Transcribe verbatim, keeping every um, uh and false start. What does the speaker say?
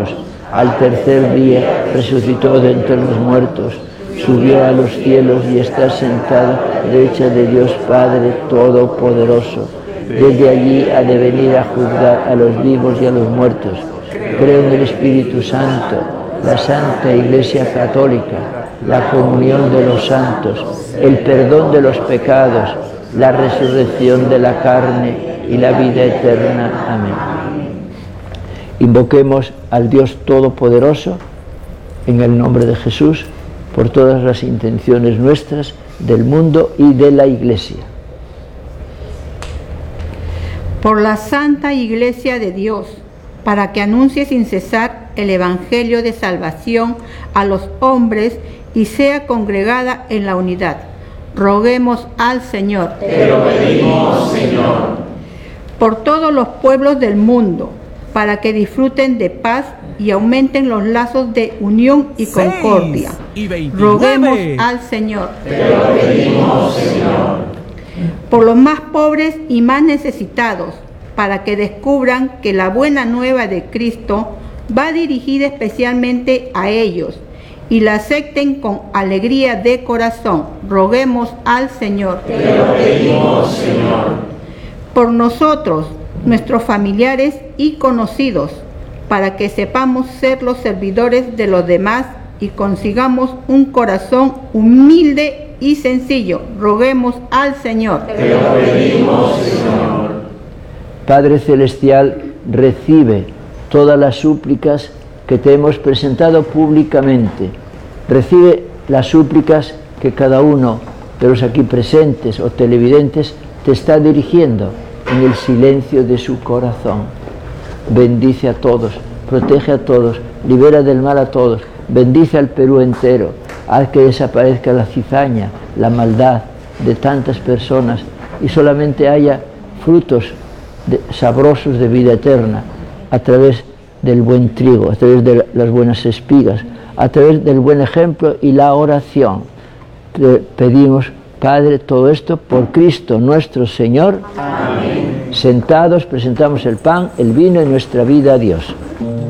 años. Al tercer día resucitó de entre los muertos, subió a los cielos y está sentado a la derecha de Dios Padre Todopoderoso. Desde allí ha de venir a juzgar a los vivos y a los muertos. Creo en el Espíritu Santo, la Santa Iglesia Católica, la comunión de los santos, el perdón de los pecados, la resurrección de la carne y la vida eterna. Amén. Invoquemos al Dios Todopoderoso en el nombre de Jesús por todas las intenciones nuestras, del mundo y de la Iglesia. Por la Santa Iglesia de Dios, para que anuncie sin cesar el Evangelio de salvación a los hombres y sea congregada en la unidad. Roguemos al Señor. Te lo pedimos, Señor. Por todos los pueblos del mundo, para que disfruten de paz y aumenten los lazos de unión y concordia. Roguemos al Señor. Te lo pedimos, Señor. Por los más pobres y más necesitados, para que descubran que la buena nueva de Cristo va dirigida especialmente a ellos y la acepten con alegría de corazón. Roguemos al Señor. Te lo pedimos, Señor. Por nosotros, nuestros familiares y conocidos, para que sepamos ser los servidores de los demás y consigamos un corazón humilde y sencillo. Roguemos al Señor. Te lo pedimos, Señor. Padre Celestial, recibe todas las súplicas que te hemos presentado públicamente. Recibe las súplicas que cada uno de los aquí presentes o televidentes te está dirigiendo en el silencio de su corazón. Bendice a todos, protege a todos, libera del mal a todos, bendice al Perú entero, haz que desaparezca la cizaña, la maldad de tantas personas y solamente haya frutos de, sabrosos de vida eterna a través del buen trigo, a través de las buenas espigas, a través del buen ejemplo y la oración. Te pedimos, Padre, todo esto por Cristo nuestro Señor. Amén. Sentados presentamos el pan, el vino y nuestra vida a Dios.